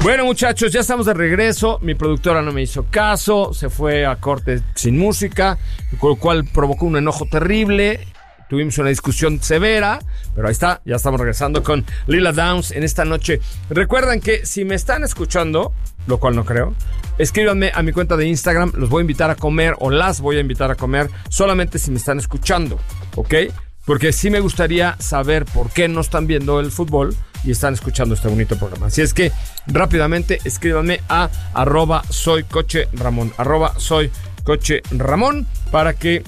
Bueno, muchachos, ya estamos de regreso. Mi productora no me hizo caso, se fue a corte sin música, con lo cual provocó un enojo terrible. Tuvimos una discusión severa, pero ahí está, ya estamos regresando con Lila Downs en esta noche. Recuerden que si me están escuchando, lo cual no creo, escríbanme a mi cuenta de Instagram, los voy a invitar a comer o las voy a invitar a comer solamente si me están escuchando, ¿ok? Porque sí me gustaría saber por qué no están viendo el fútbol y están escuchando este bonito programa. Así es que rápidamente escríbanme a @soycocheramon, @soycocheramon, para que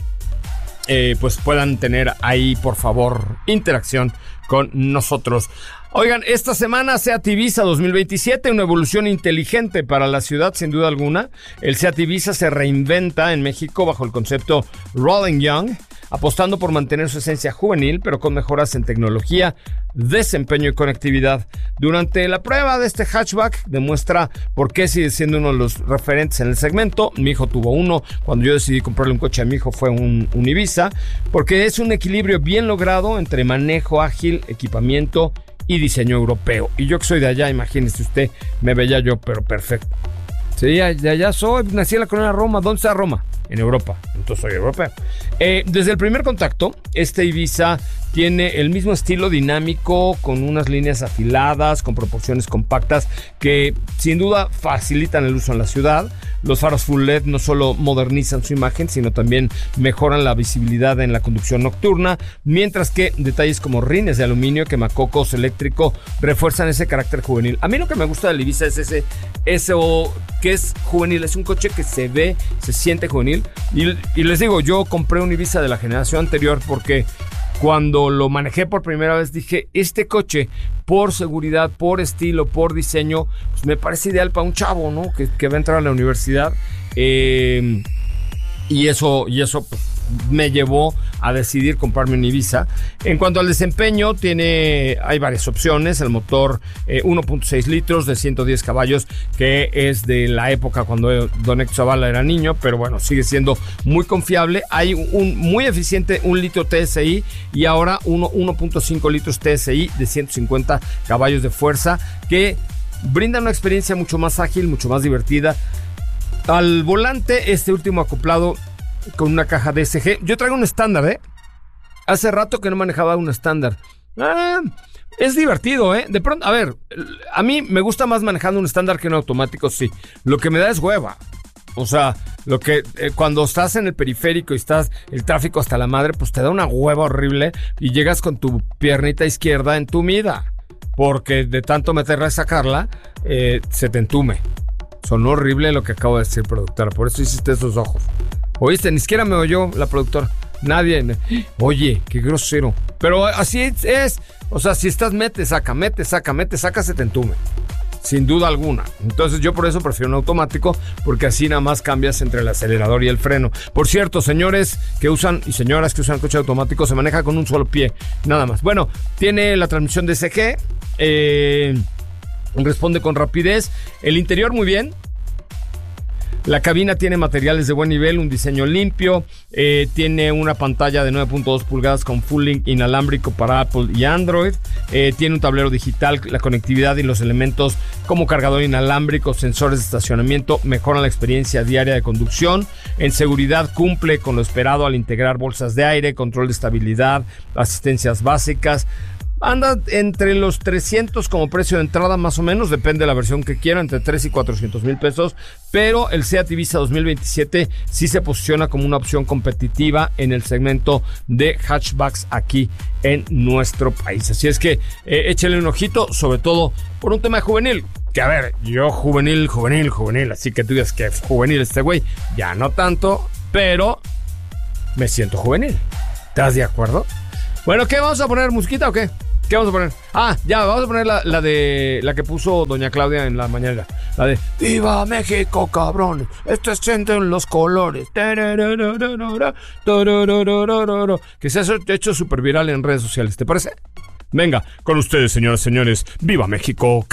pues puedan tener ahí, por favor, interacción con nosotros. Oigan, esta semana SEAT Ibiza 2027, una evolución inteligente para la ciudad, sin duda alguna. El SEAT Ibiza se reinventa en México bajo el concepto Rolling Young, apostando por mantener su esencia juvenil, pero con mejoras en tecnología, desempeño y conectividad. Durante la prueba de este hatchback demuestra por qué sigue siendo uno de los referentes en el segmento. Mi hijo tuvo uno. Cuando yo decidí comprarle un coche a mi hijo fue un Ibiza, porque es un equilibrio bien logrado entre manejo ágil, equipamiento y diseño europeo. Y yo que soy de allá, imagínese usted, me veía yo, pero perfecto. Sí, de allá soy, nací en la colonia Roma. ¿Dónde está Roma? En Europa, entonces soy europeo. Desde el primer contacto, este Ibiza tiene el mismo estilo dinámico, con unas líneas afiladas, con proporciones compactas que sin duda facilitan el uso en la ciudad. Los faros full LED no solo modernizan su imagen, sino también mejoran la visibilidad en la conducción nocturna, mientras que detalles como rines de aluminio, quemacocos eléctrico refuerzan ese carácter juvenil. A mí lo que me gusta del Ibiza es ese que es juvenil, es un coche que se ve, se siente juvenil. Y les digo, yo compré un Ibiza de la generación anterior porque cuando lo manejé por primera vez dije, este coche, por seguridad, por estilo, por diseño, pues me parece ideal para un chavo, ¿no? Que va a entrar a la universidad. Y eso pues, me llevó a decidir comprarme un Ibiza. En cuanto al desempeño, hay varias opciones. El motor 1.6 litros de 110 caballos, que es de la época cuando Don Héctor Zavala era niño, pero bueno, sigue siendo muy confiable. Hay un muy eficiente 1 litro TSI y ahora 1.5 litros TSI de 150 caballos de fuerza, que brinda una experiencia mucho más ágil, mucho más divertida. Al volante, este último acoplado con una caja DSG. Yo traigo un estándar, Hace rato que no manejaba un estándar. Es divertido, De pronto, a ver, a mí me gusta más manejando un estándar que un automático, sí. Lo que me da es hueva. O sea, lo que cuando estás en el periférico y estás el tráfico hasta la madre, pues te da una hueva horrible y llegas con tu piernita izquierda entumida. Porque de tanto meterla y sacarla, se te entume. Sonó horrible lo que acabo de decir, productora. Por eso hiciste esos ojos. ¿Oíste? Ni siquiera me oyó la productora. Nadie. Oye, qué grosero. Pero así es. O sea, si estás mete, saca, se te entume. Sin duda alguna. Entonces yo por eso prefiero un automático, porque así nada más cambias entre el acelerador y el freno. Por cierto, señores que usan y señoras que usan coche automático, se maneja con un solo pie, nada más. Bueno, tiene la transmisión DSG, responde con rapidez. El interior muy bien. La cabina tiene materiales de buen nivel, un diseño limpio, tiene una pantalla de 9.2 pulgadas con Full Link inalámbrico para Apple y Android, tiene un tablero digital, la conectividad y los elementos como cargador inalámbrico, sensores de estacionamiento mejoran la experiencia diaria de conducción. En seguridad cumple con lo esperado al integrar bolsas de aire, control de estabilidad, asistencias básicas. Anda entre los 300 como precio de entrada, más o menos, depende de la versión que quiera, entre 3 y 400 mil pesos, pero el SEAT Ibiza 2027 sí se posiciona como una opción competitiva en el segmento de hatchbacks aquí en nuestro país. Así es que échale un ojito, sobre todo por un tema juvenil, que a ver, yo juvenil, así que tú digas que es juvenil este güey, ya no tanto, pero me siento juvenil. ¿Estás de acuerdo? Bueno, ¿qué? ¿Vamos a poner musiquita o qué? ¿Qué vamos a poner? Vamos a poner la que puso doña Claudia en la mañana. La de ¡Viva México, cabrones! Esto es sienten los colores. Que se ha hecho súper viral en redes sociales, ¿te parece? Venga, con ustedes, señoras y señores. ¡Viva México!